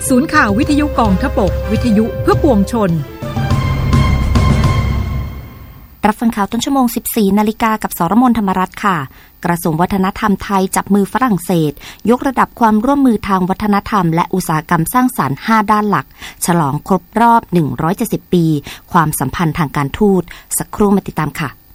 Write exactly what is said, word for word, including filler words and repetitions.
ศูนย์ข่าววิทยุกองทพบกวิทยุเพื่อปวงชนรับฟังข่าวต้นชั่วโมง สิบสี่นาฬิกากับสรมนธรรมรัตน์ค่ะกระทรวงวัฒนธรรมไทยจับมือฝรั่งเศสยกระดับความร่วมมือทางวัฒนธรรมและอุตสาหกรรมสร้างสรรค์ห้าด้านหลักฉลองครบรอบหนึ่งร้อยเจ็ดสิบปีความสัมพันธ์ทางการทูตสักครู่มาติดตามค่ะ